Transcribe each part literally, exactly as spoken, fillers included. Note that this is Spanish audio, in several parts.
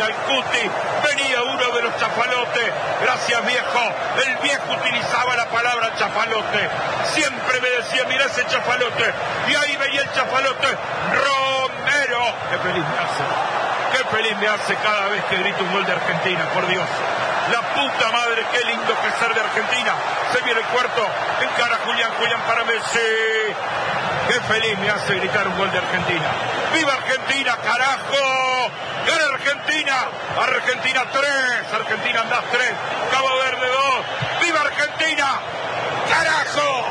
venía el Cuti, venía uno de los chafalotes. Gracias, viejo. El viejo utilizaba la palabra chafalote. Siempre me decía, mira ese chafalote. Y ahí venía el chafalote. Romero. Qué feliz me hace. Qué feliz me hace cada vez que grito un gol de Argentina, por Dios. La puta madre, qué lindo que es ser de Argentina. Se viene el cuarto, encara Julián, Julián para Messi. Qué feliz me hace gritar un gol de Argentina. ¡Viva Argentina, carajo! ¡Gana Argentina! Argentina tres, Argentina andás tres, Cabo Verde dos. ¡Viva Argentina! ¡Carajo!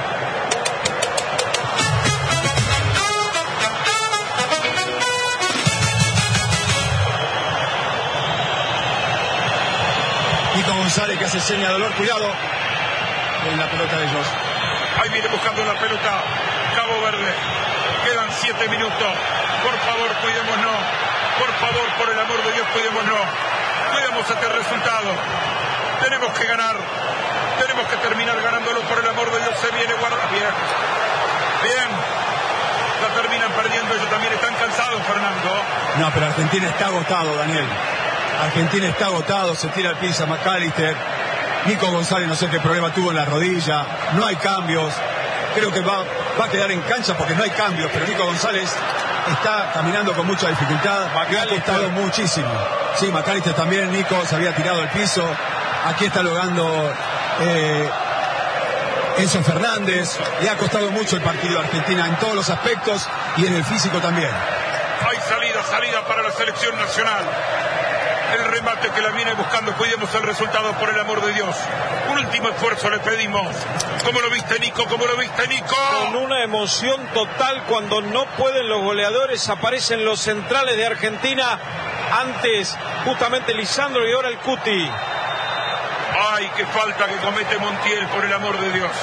Nico González que hace seña de dolor, cuidado en la pelota de ellos. Ahí viene buscando la pelota Cabo Verde. Quedan siete minutos. Por favor, cuidémonos. Por favor, por el amor de Dios, cuidémonos. Cuidemos este resultado. Tenemos que ganar. Tenemos que terminar ganándolo, por el amor de Dios. Se viene guarda. Bien. Bien. La terminan perdiendo. Ellos también están cansados, Fernando. No, pero Argentina está agotado, Daniel. Argentina está agotado. Se tira al piso a McAllister. Nico González no sé qué problema tuvo en la rodilla. No hay cambios. Creo que va, va a quedar en cancha porque no hay cambios. Pero Nico González está caminando con mucha dificultad. Le ha costado muchísimo. Sí, McAllister también. Nico se había tirado al piso. Aquí está logrando eh, Enzo Fernández. Le ha costado mucho el partido a Argentina en todos los aspectos y en el físico también. Hay salida, salida para la selección nacional. El remate que la viene buscando. Cuidemos el resultado, por el amor de Dios. Un último esfuerzo le pedimos. ¿Cómo lo viste, Nico? ¿Cómo lo viste, Nico? Con una emoción total. Cuando no pueden los goleadores, aparecen los centrales de Argentina. Antes justamente Lisandro y ahora el Cuti. Ay, qué falta que comete Montiel, por el amor de Dios.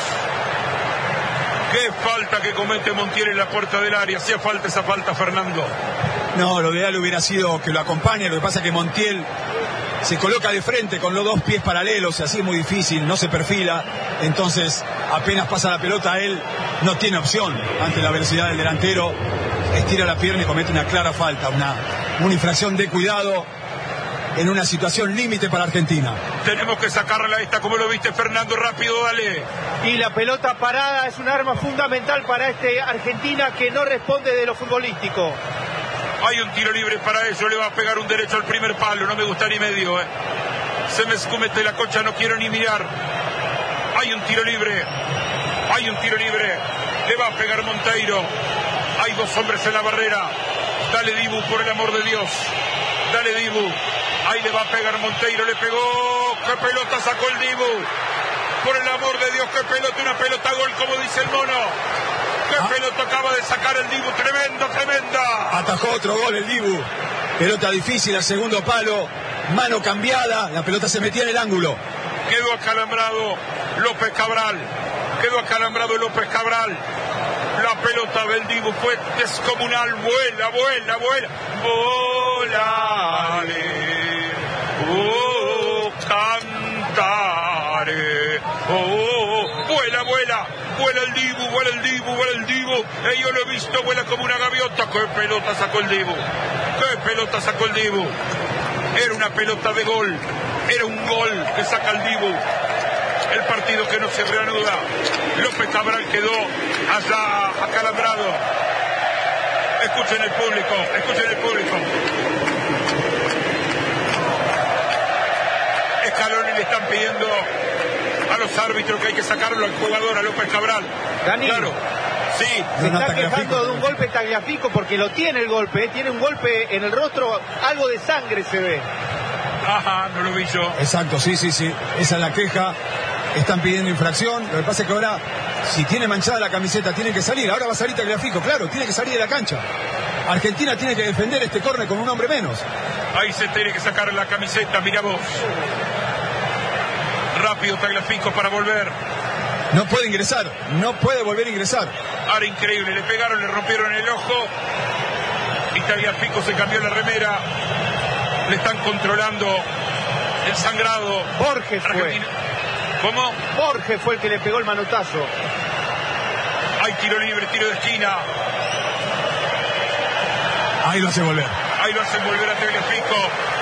Qué falta que comete Montiel en la puerta del área. Hacía falta esa falta, Fernando. No, lo ideal hubiera sido que lo acompañe. Lo que pasa es que Montiel se coloca de frente con los dos pies paralelos, y así es muy difícil, no se perfila. Entonces, apenas pasa la pelota, él no tiene opción ante la velocidad del delantero. Estira la pierna y comete una clara falta, una, una infracción de cuidado en una situación límite para Argentina. Tenemos que sacarla esta, como lo viste, Fernando, rápido, dale. Y la pelota parada es un arma fundamental para este Argentina que no responde de lo futbolístico. Hay un tiro libre para ello, le va a pegar un derecho al primer palo, no me gusta ni medio, eh. Se me escumete la cocha, no quiero ni mirar. Hay un tiro libre, hay un tiro libre, le va a pegar Monteiro. Hay dos hombres en la barrera. Dale, Dibu, por el amor de Dios. Dale, Dibu. Ahí le va a pegar Monteiro, le pegó. ¡Qué pelota sacó el Dibu! Por el amor de Dios, qué pelota, una pelota gol, como dice el mono. ¡Qué ah. pelota acaba de sacar el Dibu! ¡Tremenda, tremenda! Atajó otro gol el Dibu. Pelota difícil al segundo palo. Mano cambiada, la pelota se metía en el ángulo. Quedó acalambrado López Cabral. Quedó acalambrado López Cabral. La pelota del Dibu fue descomunal. Vuela, vuela, vuela. Volare. Oh, cantare. Oh, vuela, vuela. Vuela el Dibu, vuela el Dibu, vuela el Dibu. Eh, yo lo he visto, vuela como una gaviota. ¡Qué pelota sacó el Dibu! ¡Qué pelota sacó el Dibu! Era una pelota de gol. Era un gol que saca el Dibu. El partido que no se reanuda. López Cabral quedó allá acalambrado. Escuchen el público, escuchen el público. Scaloni le están pidiendo a los árbitros que hay que sacarlo al jugador, a López Cabral. Dani, claro, sí. Se está quejando de un golpe Tagliafico porque lo tiene el golpe, ¿eh? Tiene un golpe en el rostro, algo de sangre se ve. Ajá, no lo vi yo. Exacto, sí, sí, sí. Esa es la queja. Están pidiendo infracción. Lo que pasa es que ahora, si tiene manchada la camiseta, tiene que salir. Ahora va a salir Tagliafico, claro, tiene que salir de la cancha. Argentina tiene que defender este córner con un hombre menos. Ahí se tiene que sacar la camiseta, mira vos. Rápido Tagliafico para volver. No puede ingresar, no puede volver a ingresar. Ahora increíble, le pegaron, le rompieron el ojo. Y Tagliafico se cambió la remera. Le están controlando el sangrado. Borges fue. ¿Cómo? Borges fue el que le pegó el manotazo. Hay tiro libre, tiro de esquina. Ahí lo hace volver. Ahí lo hacen volver a Tagliafico.